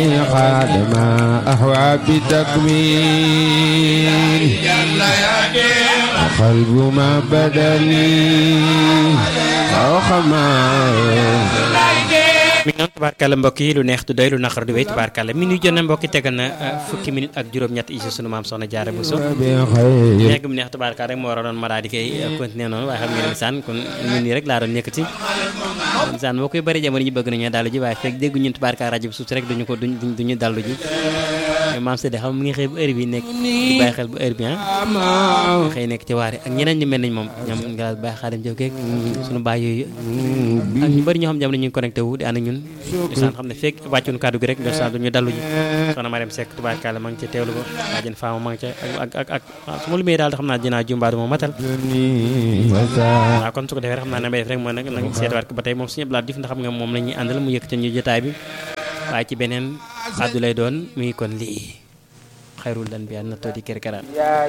خادم أهوى بتكوين وقلب ما بدني أو خمار mi ngi noonu tubaarkàlla mbokk yi lu neex du doy lu naqar du wéy tubaarkàlla mi nuy jënd mbokk yi tegal na fukki minute ak juróom-ñett isi sunu maam soxna Jaara Buso neex mu neex tubaarkàlla rek moo war a doon ma daal di koy continuer noonu waaye xam ngeen ne saan kon ñun nii rek laa doon nekkati saan moo koy bëri jamono ji bëgg nañu dallu ji waaye fekk déggu ñun tubaarkàlla rajo bi suuf si rek duñu ko duñu dallu ji maam Seydi xam mu ngi xëy bu heure bi nekk di bàyyi xel bu heure bi xëy nekk ci waare ak ñeneen ñi mel nañ moom ñoom nga bàyyi xaadim jëw keeg sunu baay yooyu ak ñu bëri ñoo xam jamono ñu ngi connecté wu di ànd ak ñun ndeysaan xam ne fekk wàccun kàddu gi rek ndeysaan duñu dallu ji soxna Mariam Seck tubaarkàlla ma ngi ca teewlu ba bàjjen Faama ma ngi ca ak su ma lumee daal xam naa dinaa jumbaadu moo matal waaw kon su ko defee rek xam naa ne mbay def rek moo nag nag seetwaat ko ba tey moom suñu blaat dif ndax xam nga moom la ñuy àndal mu yëkk ca ñu jotaay bi waaye ci beneen addu lay doon muy kon lii xayrul lan bi na toodi kër karaan